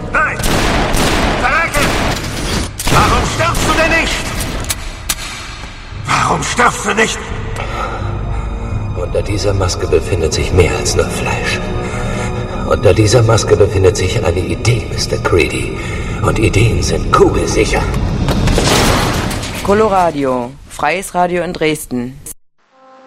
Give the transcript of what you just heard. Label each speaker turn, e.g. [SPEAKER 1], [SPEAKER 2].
[SPEAKER 1] Nein! Verrecke! Warum stirbst du denn nicht? Warum stirbst du nicht?
[SPEAKER 2] Unter dieser Maske befindet sich mehr als nur Fleisch. Unter dieser Maske befindet sich eine Idee, Mr. Creedy. Und Ideen sind kugelsicher.
[SPEAKER 3] Coloradio, freies Radio in Dresden.